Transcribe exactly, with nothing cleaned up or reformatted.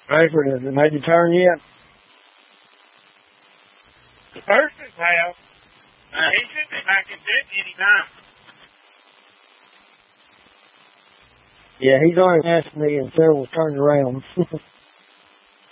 Rayford, has it made your turn yet? The persons have. Uh, he should be back in fifty any time. Yeah, he's already asked me and several turned around.